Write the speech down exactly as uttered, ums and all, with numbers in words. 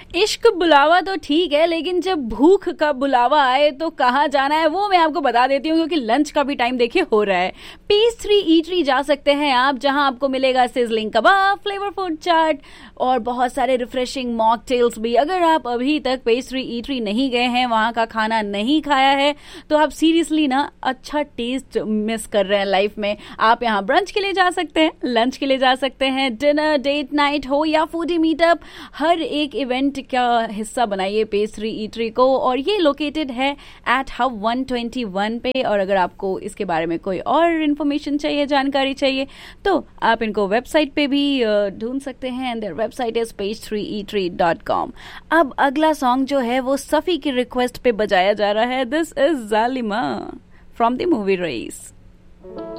इश्क बुलावा तो ठीक है, लेकिन जब भूख का बुलावा आए तो कहाँ जाना है वो मैं आपको बता देती हूँ, क्योंकि लंच का भी टाइम देखिए हो रहा है। पेस्ट्री ईटरी जा सकते हैं आप, जहां आपको मिलेगा सिजलिंग कबाब, फ्लेवर फूड चाट और बहुत सारे रिफ्रेशिंग मॉकटेल्स भी। अगर आप अभी तक पेस्ट्री ईटरी नहीं गए हैं, वहां का खाना नहीं खाया है, तो आप सीरियसली ना अच्छा टेस्ट मिस कर रहे हैं लाइफ में। आप यहाँ ब्रंच के लिए जा सकते हैं, लंच के लिए जा सकते हैं, डिनर डेट नाइट हो या फूडी मीटअप, हर एक इवेंट का हिस्सा बनाइए पेस्ट्री ईटरी को। और ये लोकेटेड है eight hub one twenty one पे। और अगर आपको इसके बारे में कोई और इन्फॉर्मेशन चाहिए, जानकारी चाहिए, तो आप इनको वेबसाइट पे भी ढूंढ सकते हैं। And their website is pastry eatery dot com. अब अगला सॉन्ग जो है वो सफी की रिक्वेस्ट पे बजाया जा रहा है। This is Zalima from the movie rice.